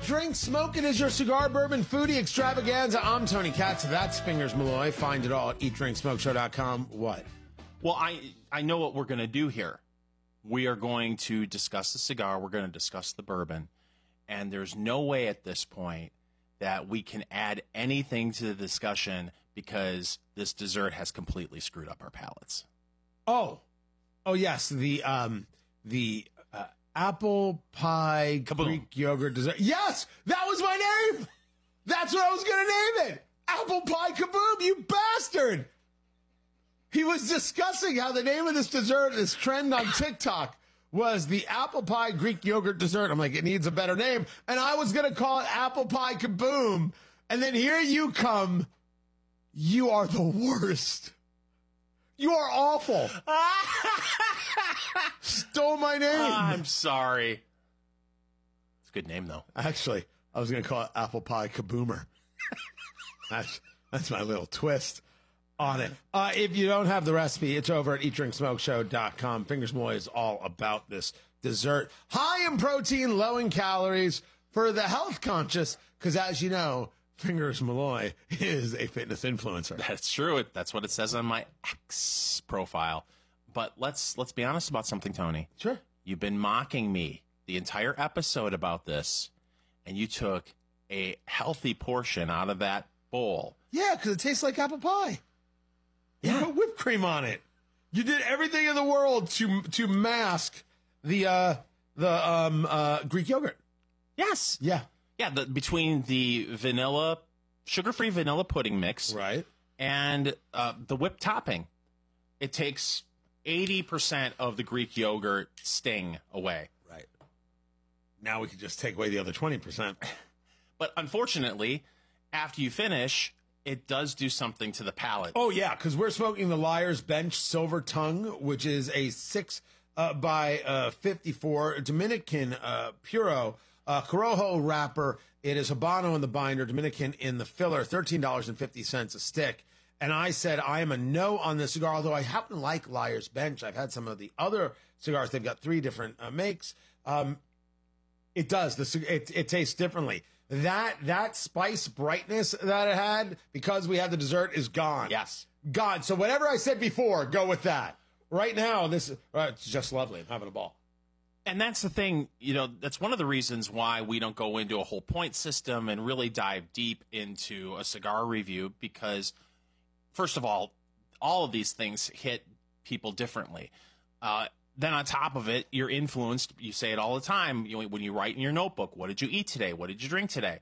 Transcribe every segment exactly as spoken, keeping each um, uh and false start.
drink, smoke. It is your cigar bourbon foodie extravaganza. I'm Tony Katz. That's Fingers Malloy. Find it all at eat drink smoke show dot com. What? Well, I I know what we're going to do here. We are going to discuss the cigar. We're going to discuss the bourbon. And there's no way at this point that we can add anything to the discussion because this dessert has completely screwed up our palates. Oh. Oh, yes. The, um, the, uh, apple pie Kaboom. Greek yogurt dessert. Yes! That was my name! That's what I was going to name it! Apple pie kaboom, you bastard! He was discussing how the name of this dessert, this trend on TikTok, was the apple pie Greek yogurt dessert. I'm like, it needs a better name. And I was going to call it apple pie kaboom. And then here you come. You are the worst. You are awful. Stole my name. Uh, I'm sorry. It's a good name, though. Actually, I was going to call it apple pie kaboomer. that's, that's my little twist on it. Uh, if you don't have the recipe, it's over at eat drink smoke show dot com. Fingers Malloy is all about this dessert. High in protein, low in calories for the health conscious, because as you know, Fingers Malloy is a fitness influencer. That's true. That's what it says on my X profile. But let's let's be honest about something, Tony. Sure. You've been mocking me the entire episode about this, and you took a healthy portion out of that bowl. Yeah, because it tastes like apple pie. Yeah. You put whipped cream on it. You did everything in the world to to mask the uh, the um, uh, Greek yogurt. Yes. Yeah. Yeah, the, between the vanilla, sugar-free vanilla pudding mix Right. and uh, the whipped topping, it takes eighty percent of the Greek yogurt sting away. Right. Now we can just take away the other twenty percent. But unfortunately, after you finish, it does do something to the palate. Oh, yeah, because we're smoking the Liar's Bench Silver Tongue, which is a six uh, by uh, fifty-four Dominican uh, Puro uh, Corojo wrapper. It is Habano in the binder, Dominican in the filler, thirteen dollars and fifty cents a stick. And I said I am a no on this cigar, although I happen to like Liar's Bench. I've had some of the other cigars. They've got three different uh, makes. Um, it does. The, it, it tastes differently. That that spice brightness that it had, because we had the dessert, is gone. Yes. Gone. So whatever I said before, go with that. Right now, this is uh, it's just lovely. I'm having a ball. And that's the thing, you know, that's one of the reasons why we don't go into a whole point system and really dive deep into a cigar review, because, first of all, all of these things hit people differently. Uh, then on top of it, you're influenced. You say it all the time. You know, when you write in your notebook, what did you eat today? What did you drink today?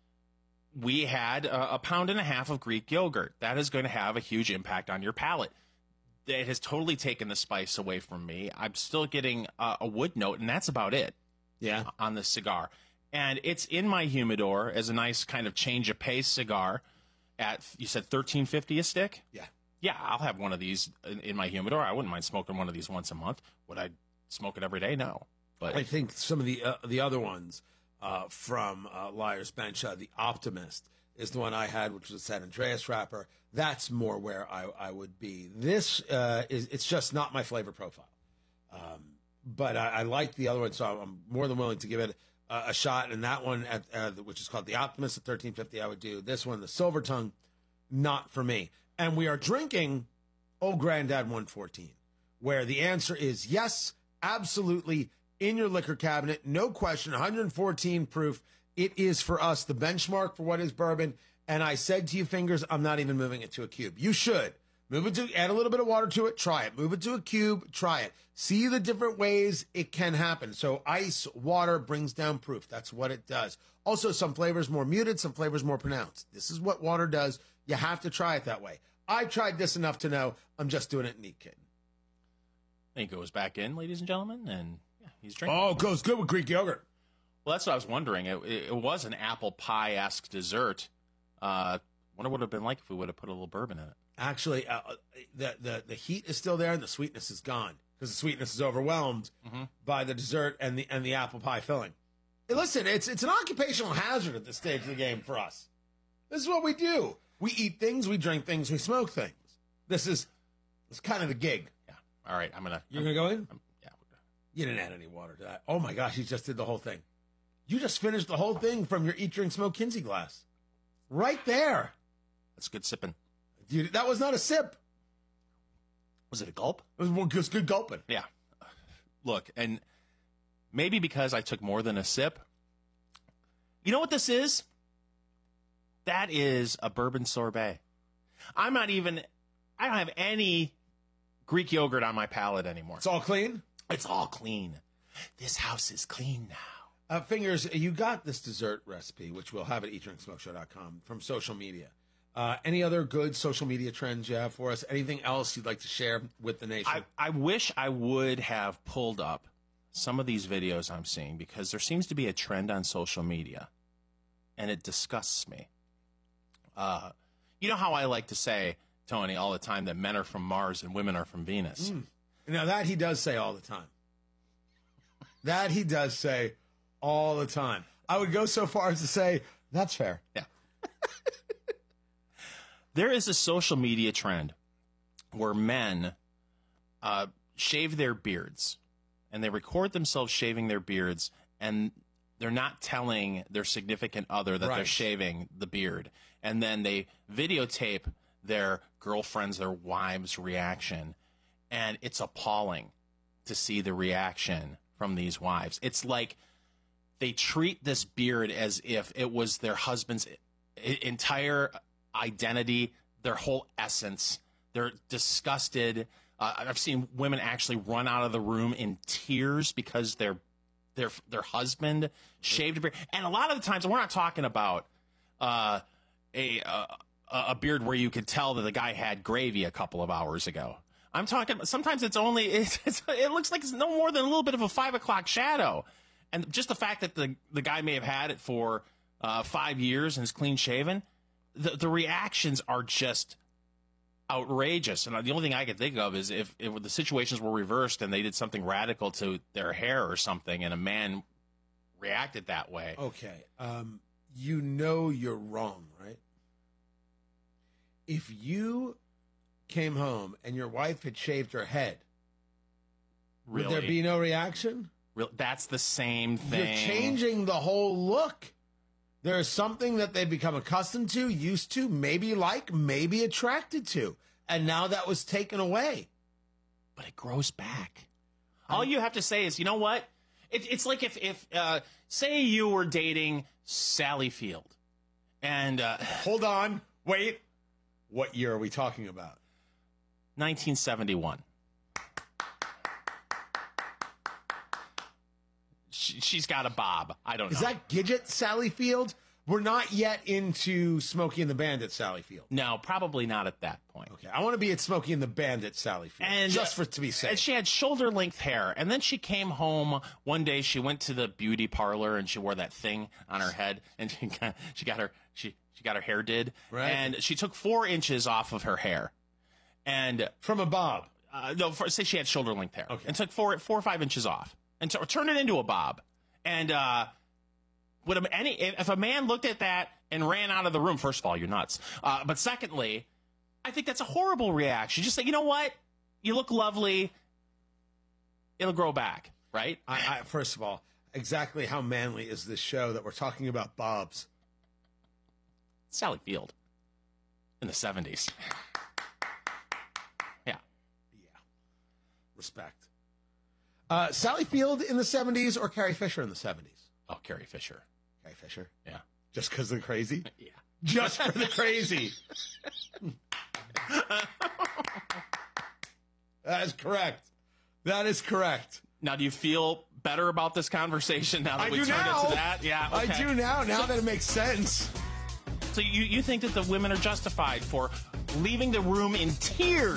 We had a, a pound and a half of Greek yogurt. That is going to have a huge impact on your palate. It has totally taken the spice away from me. I'm still getting a, a wood note, and that's about it. Yeah. On this cigar. And it's in my humidor as a nice kind of change of pace cigar at, you said thirteen fifty a stick? Yeah. Yeah, I'll have one of these in, in my humidor. I wouldn't mind smoking one of these once a month. Would I smoke it every day? No. But I think some of the uh, the other ones uh, from uh, Liar's Bench, uh, the Optimist, is the one I had, which was a San Andreas wrapper. That's more where I, I would be. This uh, is it's just not my flavor profile. Um, but I, I like the other one, so I'm more than willing to give it uh, a shot. And that one, at, uh, which is called the Optimist at thirteen fifty, I would do. This one, the Silver Tongue, not for me. And we are drinking Old Grandad one fourteen, where the answer is yes, absolutely, in your liquor cabinet, no question, one fourteen proof. It is for us the benchmark for what is bourbon. And I said to you, Fingers, I'm not even moving it to a cube. You should. Move it to, add a little bit of water to it, try it. Move it to a cube, try it. See the different ways it can happen. So ice, water brings down proof. That's what it does. Also, some flavors more muted, some flavors more pronounced. This is what water does. You have to try it that way. I tried this enough to know I'm just doing it neat, kid. he goes back in, ladies and gentlemen, and yeah, he's drinking. Oh, it goes good with Greek yogurt. Well, that's what I was wondering. It, it was an apple pie-esque dessert. Uh, wonder what it would have been like if we would have put a little bourbon in it. Actually, uh, the, the the heat is still there and the sweetness is gone because the sweetness is overwhelmed mm-hmm. by the dessert and the and the apple pie filling. Hey, listen, it's it's an occupational hazard at this stage of the game for us. This is what we do. We eat things, we drink things, we smoke things. This is this is kind of the gig. Yeah. All right, I'm gonna. You're gonna go in? I'm, yeah. We're gonna. You didn't add any water to that. Oh my gosh, you just did the whole thing. You just finished the whole thing from your Eat, Drink, Smoke Kinsey glass. Right there. That's good sipping. Dude, that was not a sip. Was it a gulp? It was, it was good gulping. Yeah. Look, and maybe because I took more than a sip. You know what this is? That is a bourbon sorbet. I'm not even, I don't have any Greek yogurt on my palate anymore. It's all clean? It's all clean. This house is clean now. Uh, Fingers, you got this dessert recipe, which we'll have at eat drink smoke show dot com, from social media. Uh, any other good social media trends you have for us? Anything else you'd like to share with the nation? I, I wish I would have pulled up some of these videos I'm seeing, because there seems to be a trend on social media, and it disgusts me. Uh, you know how I like to say, Tony, all the time, that men are from Mars and women are from Venus? Mm. Now, that he does say all the time. That he does say all the time. I would go so far as to say, that's fair. Yeah. There is a social media trend where men uh, shave their beards, and they record themselves shaving their beards, and they're not telling their significant other that Right. they're shaving the beard. And then they videotape their girlfriends, their wives' reaction, and it's appalling to see the reaction from these wives. It's like they treat this beard as if it was their husband's i- entire identity, their whole essence. They're disgusted. Uh, I've seen women actually run out of the room in tears because their their their husband shaved a beard. And a lot of the times, we're not talking about uh, a uh, a beard where you could tell that the guy had gravy a couple of hours ago. I'm talking. Sometimes it's only it's, it's, it looks like it's no more than a little bit of a five o'clock shadow, and just the fact that the the guy may have had it for uh, five years and is clean shaven. The, the reactions are just outrageous. And the only thing I can think of is if, if the situations were reversed and they did something radical to their hair or something, and a man reacted that way. Okay. Um, you know you're wrong, right? If you came home and your wife had shaved her head, Really? would there be no reaction? Real, that's the same thing. You're changing the whole look. There is something that they've become accustomed to, used to, maybe like, maybe attracted to. And now that was taken away. But it grows back. All you have to say is, you know what? It, it's like if, if uh, say you were dating Sally Field. And uh, Hold on. Wait. What year are we talking about? nineteen seventy-one. She, she's got a bob. I don't know. Is that Gidget Sally Field? We're not yet into Smokey and the Bandit Sally Field. No, probably not at that point. Okay, I want to be at Smokey and the Bandit Sally Field, And just uh, for to be And safe. she had shoulder length hair, and then she came home one day. She went to the beauty parlor, and she wore that thing on her head, and she got, she got her she she got her hair did, Right. and she took four inches off of her hair, and From a bob. uh, no, for, say she had shoulder length hair, Okay. and took four four or five inches off, and t- turned it into a bob, and uh, would a, any if a man looked at that and ran out of the room, first of all, you're nuts, uh, but secondly, I think that's a horrible reaction. Just say, you know what? You look lovely. It'll grow back, right? I, I, first of all, exactly how manly is this show that we're talking about bobs? Sally Field in the seventies. Yeah. Yeah. Respect. Uh, Sally Field in the seventies or Carrie Fisher in the seventies? Oh, Carrie Fisher. Carrie Fisher. Yeah. Just because they're crazy? Yeah. Just for the crazy. That is correct. That is correct. Now, do you feel better about this conversation now that I we do turned now. it to that? Yeah. I okay. do now, now that it makes sense. So you, you think that the women are justified for leaving the room in tears?